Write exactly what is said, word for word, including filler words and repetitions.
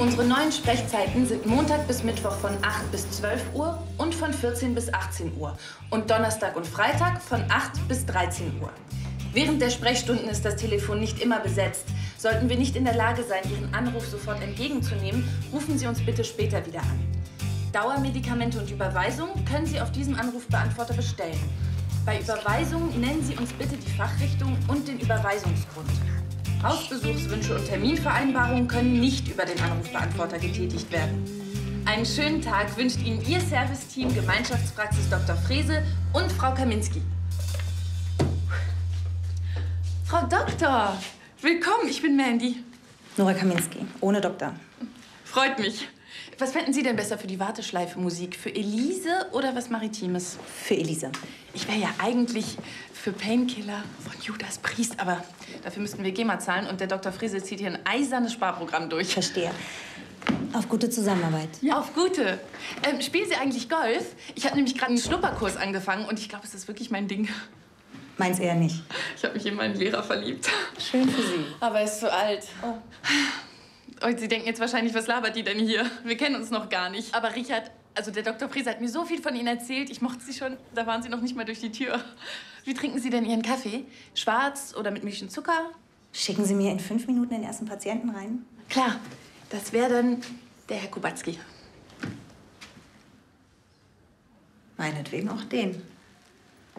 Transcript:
Unsere neuen Sprechzeiten sind Montag bis Mittwoch von acht bis zwölf Uhr und von vierzehn bis achtzehn Uhr. Und Donnerstag und Freitag von acht bis dreizehn Uhr. Während der Sprechstunden ist das Telefon nicht immer besetzt. Sollten wir nicht in der Lage sein, Ihren Anruf sofort entgegenzunehmen, rufen Sie uns bitte später wieder an. Dauermedikamente und Überweisung können Sie auf diesem Anrufbeantworter bestellen. Bei Überweisung nennen Sie uns bitte die Fachrichtung und den Überweisungsgrund. Hausbesuchswünsche und Terminvereinbarungen können nicht über den Anrufbeantworter getätigt werden. Einen schönen Tag wünscht Ihnen Ihr Serviceteam Gemeinschaftspraxis Doktor Frese und Frau Kaminski. Frau Doktor, willkommen, ich bin Mandy. Nora Kaminski, ohne Doktor. Freut mich. Was fänden Sie denn besser für die Warteschleife Musik? Für Elise oder was Maritimes? Für Elise. Ich wäre ja eigentlich für Painkiller von Judas Priest, aber dafür müssten wir GEMA zahlen und der Doktor Frese zieht hier ein eisernes Sparprogramm durch. Verstehe. Auf gute Zusammenarbeit. Ja, auf gute. Ähm, spielen Sie eigentlich Golf? Ich habe nämlich gerade einen Schnupperkurs angefangen und ich glaube, es ist wirklich mein Ding. Meins eher nicht. Ich habe mich in meinen Lehrer verliebt. Schön für Sie. Aber er ist zu alt. Oh. Und Sie denken jetzt wahrscheinlich, was labert die denn hier? Wir kennen uns noch gar nicht. Aber Richard, also der Doktor Frese hat mir so viel von Ihnen erzählt. Ich mochte Sie schon, da waren Sie noch nicht mal durch die Tür. Wie trinken Sie denn Ihren Kaffee? Schwarz oder mit Milch und Zucker? Schicken Sie mir in fünf Minuten den ersten Patienten rein? Klar, das wäre dann der Herr Kubacki. Meinetwegen auch den.